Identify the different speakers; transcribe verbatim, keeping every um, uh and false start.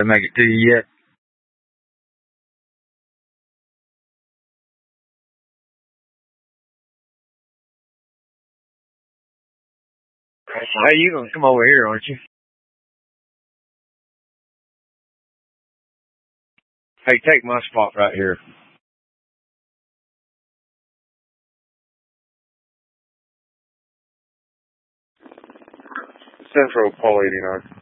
Speaker 1: to make it to you yet. Hey, you gonna come over here, aren't you? Hey, take my spot right here. Central Pole eighty-nine.